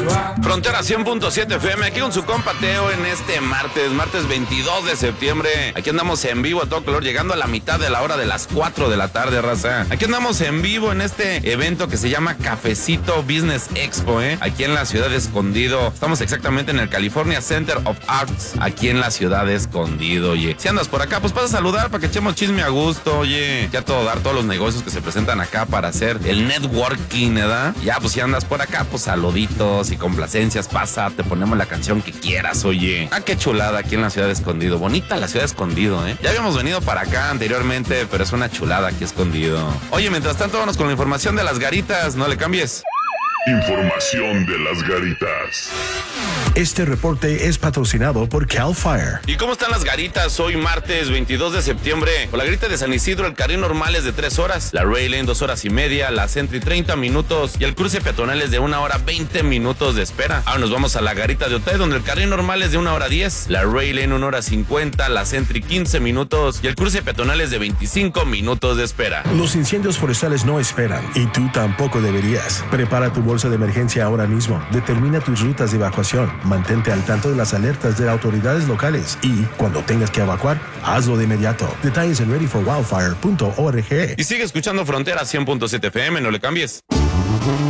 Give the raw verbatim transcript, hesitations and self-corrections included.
Frontera cien punto siete F M, aquí con su compa Teo en este martes, martes veintidós de septiembre. Aquí andamos en vivo a todo color, llegando a la mitad de la hora de las cuatro de la tarde, raza. Aquí andamos en vivo en este evento que se llama Cafecito Business Expo, ¿eh? Aquí en la ciudad de Escondido. Estamos exactamente en el California Center of Arts, aquí en la ciudad de Escondido, oye. Si andas por acá, pues pasa a saludar para que echemos chisme a gusto, oye. Ya todo dar, todos los negocios que se presentan acá para hacer el networking, ¿verdad? Ya, pues si andas por acá, pues saluditos y complacencias, pasa, te ponemos la canción que quieras, oye. Ah, qué chulada aquí en la ciudad de Escondido. Bonita la ciudad de Escondido, ¿eh? Ya habíamos venido para acá anteriormente, pero es una chulada aquí Escondido. Oye, mientras tanto, vámonos con la información de las garitas, no le cambies. Información de las garitas. Este reporte es patrocinado por Cal Fire. ¿Y cómo están las garitas hoy martes veintidós de septiembre? Con la garita de San Isidro, el carril normal es de tres horas, la Rail Lane dos horas y media, la Sentry treinta minutos y el cruce peatonal es de una hora veinte minutos de espera. Ahora nos vamos a la garita de Otay, donde el carril normal es de una hora diez, la Rail Lane una hora cincuenta, la Sentry quince minutos y el cruce peatonal es de veinticinco minutos de espera. Los incendios forestales no esperan y tú tampoco deberías. Prepara tu bolsa de emergencia ahora mismo. Determina tus rutas de evacuación. Mantente al tanto de las alertas de autoridades locales y, cuando tengas que evacuar, hazlo de inmediato. Detalles en ready for wildfire punto org. Y sigue escuchando Frontera cien punto siete F M, no le cambies.